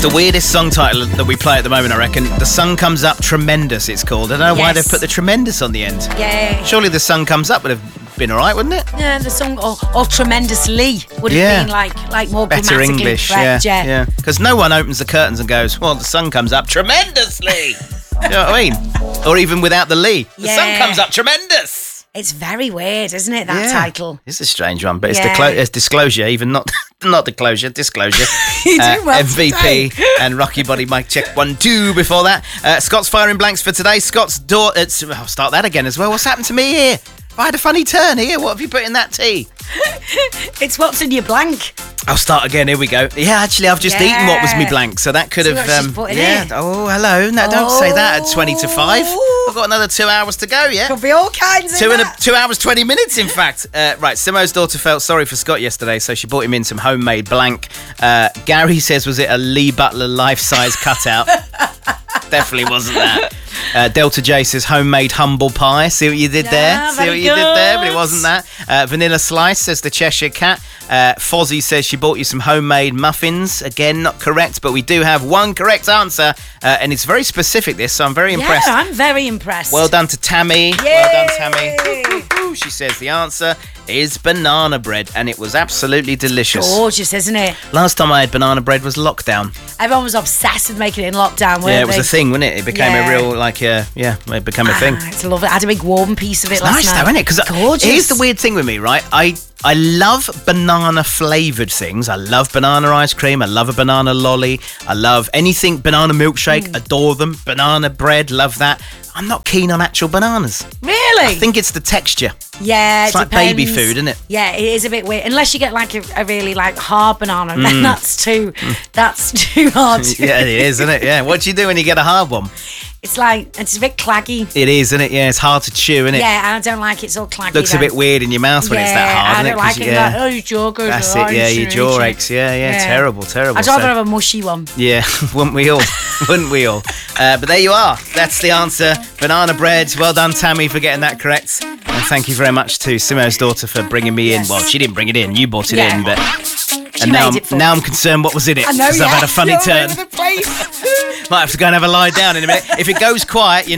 the weirdest song title that we play at the moment, I reckon. The Sun Comes Up Tremendous, it's called. I don't know why they've put the tremendous on the end. Yeah. Surely The Sun Comes Up would have been all right, wouldn't it? Yeah, the song, or tremendously, would have been like more better grammatically English. correct. Yeah. Because no one opens the curtains and goes, well, the sun comes up tremendously. You know what I mean? Or even without the Lee. The sun comes up tremendous. It's very weird, isn't it, that title? It's a strange one, but it's disclosure, even not disclosure. You do well MVP today. and Rocky Body mic check 1, 2 before that. Scott's firing blanks for today. Scott's door. I'll start that again as well. What's happened to me here? I had a funny turn here. What have you put in that tea? It's what's in your blank. I'll start again. Here we go. Yeah, actually, I've just eaten what was me blank, so that could have. Oh, hello. No, don't say that at 20 to 5. I've got another 2 hours to go. Yeah, could be all kinds. 2 hours 20 minutes, in fact. Right, Simo's daughter felt sorry for Scott yesterday, so she bought him in some homemade blank. Gary says, was it a Lee Butler life-size cutout? Definitely wasn't that. Delta J says homemade humble pie. See what you did there? See what you did there? But it wasn't that. Vanilla Slice says the Cheshire Cat. Fozzie says she bought you some homemade muffins. Again, not correct, but we do have one correct answer. And it's very specific, this, so I'm very impressed. Yeah, I'm very impressed. Well done to Tammy. Yay! Well done, Tammy. She says the answer is banana bread, and it was absolutely delicious. Gorgeous, isn't it? Last time I had banana bread was lockdown. Everyone was obsessed with making it in lockdown, weren't they? Yeah, it was a thing, wasn't it? It became a real, it became a thing. It's lovely. I had a big warm piece of it last nice night. though, isn't it? Because here's the weird thing with me, right? I love banana flavoured things. I love banana ice cream. I love a banana lolly. I love anything banana milkshake. Adore them. Banana bread. Love that. I'm not keen on actual bananas. Really? I think it's the texture. Yeah, it's like baby food, isn't it? Yeah, it is a bit weird. Unless you get like a really like hard banana, then that's too hard. Yeah, it is, isn't it? Yeah. What do you do when you get a hard one? It's a bit claggy. It is, isn't it? Yeah, it's hard to chew, isn't it? Yeah, I don't like it. It's all claggy. Looks a bit weird in your mouth when it's that hard, I isn't it? don't like it. Yeah. Like, your jaw goes. That's it, yeah, your jaw aches. Yeah, terrible. I'd rather have a mushy one. Yeah, wouldn't we all? Wouldn't we all? But there you are. That's the answer. Banana bread. Well done, Tammy, for getting that correct. And thank you very much to Simo's daughter for bringing me in. Well, she didn't bring it in. You bought it in, but... And now I'm concerned what was in it. I know, because I've had a funny turn. All over the place. Might have to go and have a lie down in a minute. If it goes quiet,